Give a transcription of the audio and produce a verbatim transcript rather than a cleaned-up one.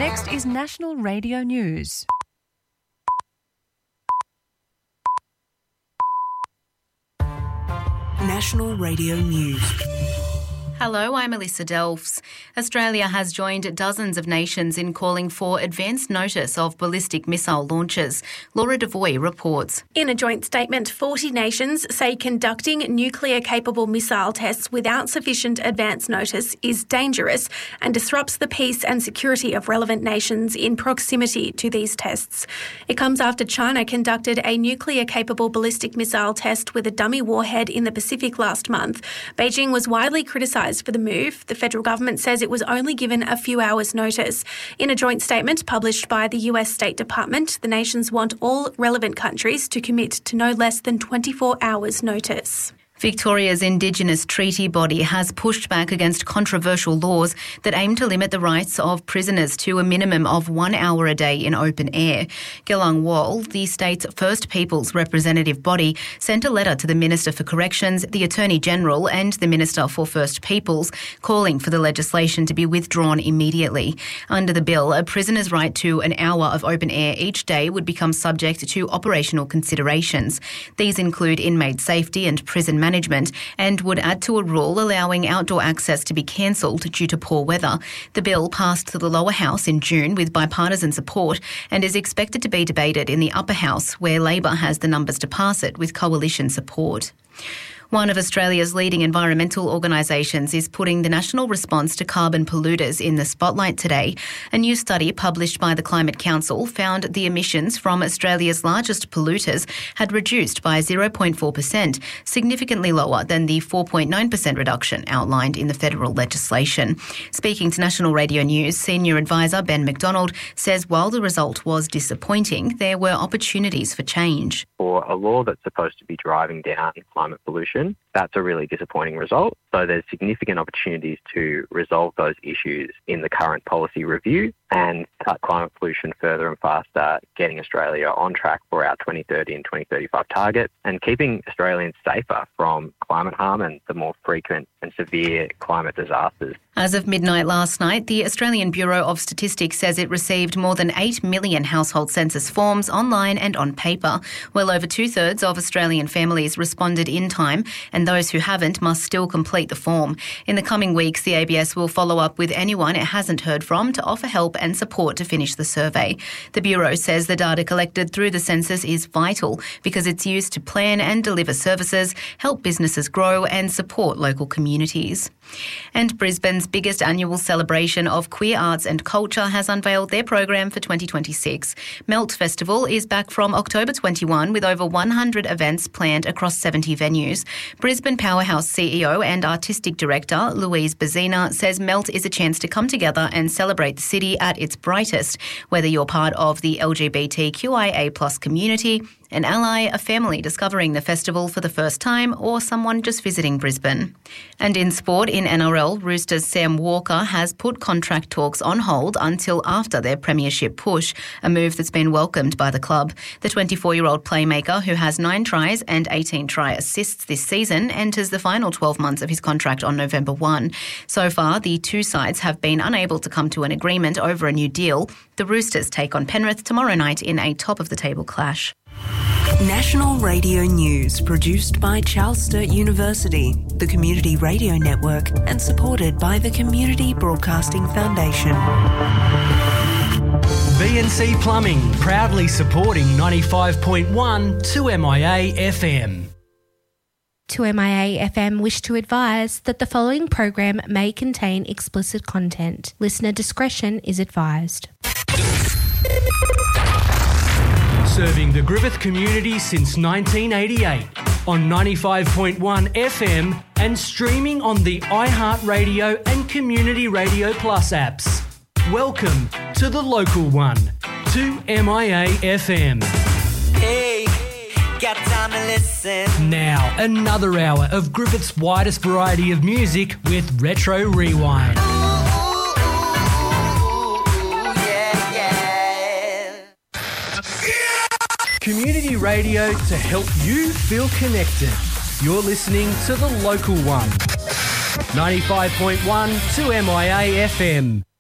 Next is National Radio News. National Radio News. Hello, I'm Alyssa Delfs. Australia has joined dozens of nations in calling for advance notice of ballistic missile launches. Laura Devoy reports. In a joint statement, forty nations say conducting nuclear-capable missile tests without sufficient advance notice is dangerous and disrupts the peace and security of relevant nations in proximity to these tests. It comes after China conducted a nuclear-capable ballistic missile test with a dummy warhead in the Pacific last month. Beijing was widely criticised for the move. The federal government says it was only given a few hours' notice. In a joint statement published by the U S State Department, the nations want all relevant countries to commit to no less than twenty-four hours' notice. Victoria's Indigenous treaty body has pushed back against controversial laws that aim to limit the rights of prisoners to a minimum of one hour a day in open air. Gelung Wall, the state's First Peoples representative body, sent a letter to the Minister for Corrections, the Attorney-General and the Minister for First Peoples, calling for the legislation to be withdrawn immediately. Under the bill, a prisoner's right to an hour of open air each day would become subject to operational considerations. These include inmate safety and prison management. management and would add to a rule allowing outdoor access to be cancelled due to poor weather. The bill passed to the lower house in June with bipartisan support and is expected to be debated in the upper house, where Labor has the numbers to pass it with coalition support. One of Australia's leading environmental organisations is putting the national response to carbon polluters in the spotlight today. A new study published by the Climate Council found the emissions from Australia's largest polluters had reduced by zero point four percent, significantly lower than the four point nine percent reduction outlined in the federal legislation. Speaking to National Radio News, Senior Advisor Ben McDonald says while the result was disappointing, there were opportunities for change. For a law that's supposed to be driving down climate pollution, that's a really disappointing result. So there's significant opportunities to resolve those issues in the current policy review and cut climate pollution further and faster, getting Australia on track for our twenty thirty and twenty thirty-five targets and keeping Australians safer from climate harm and the more frequent and severe climate disasters. As of midnight last night, the Australian Bureau of Statistics says it received more than eight million household census forms online and on paper. Well over two-thirds of Australian families responded in time, and those who haven't must still complete the form. In the coming weeks, the A B S will follow up with anyone it hasn't heard from to offer help and support to finish the survey. The Bureau says the data collected through the census is vital because it's used to plan and deliver services, help businesses grow and support local communities. And Brisbane's biggest annual celebration of queer arts and culture has unveiled their program for twenty twenty-six. Melt Festival is back from October twenty-first with over one hundred events planned across seventy venues. Brisbane Powerhouse C E O and Artistic Director Louise Bazina says Melt is a chance to come together and celebrate the city at its brightest, whether you're part of the L G B T Q I A plus community, an ally, a family discovering the festival for the first time, or someone just visiting Brisbane. And in sport, in N R L, Roosters' Sam Walker has put contract talks on hold until after their premiership push, a move that's been welcomed by the club. The twenty-four-year-old playmaker, who has nine tries and eighteen try assists this season, enters the final twelve months of his contract on November first. So far, the two sides have been unable to come to an agreement over a new deal. The Roosters take on Penrith tomorrow night in a top-of-the-table clash. National Radio News, produced by Charles Sturt University, the Community Radio Network, and supported by the Community Broadcasting Foundation. B and C Plumbing, proudly supporting ninety-five point one two M I A F M. two M I A F M wish to advise that the following program may contain explicit content. Listener discretion is advised. Serving the Griffith community since nineteen eighty-eight on ninety-five point one F M and streaming on the iHeartRadio and Community Radio Plus apps. Welcome to the local one, two M I A F M. Hey, got time to listen. Now, another hour of Griffith's widest variety of music with Retro Rewind. Community radio to help you feel connected. You're listening to the local one. ninety-five point one two M I A F M.